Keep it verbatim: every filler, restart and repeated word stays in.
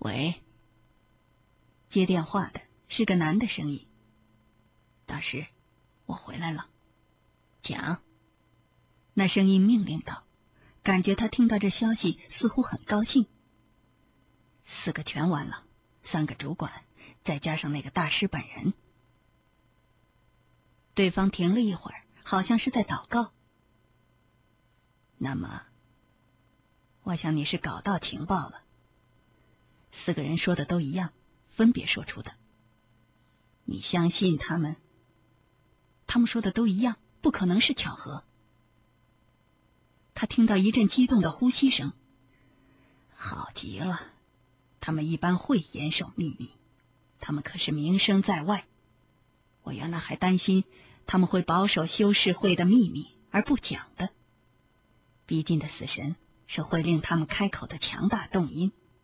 喂。接电话的是个男的声音。大师，我回来了。讲。那声音命令道，感觉他听到这消息似乎很高兴。四个全完了，三个主管，再加上那个大师本人。对方停了一会儿，好像是在祷告。那么，我想你是搞到情报了。四个人说的都一样，分别说出的。你相信他们？他们说的都一样，不可能是巧合。他听到一阵激动的呼吸声。好极了，他们一般会严守秘密，他们可是名声在外。我原来还担心他们会保守修士会的秘密而不讲的。逼近的死神是会令他们开口的强大动因。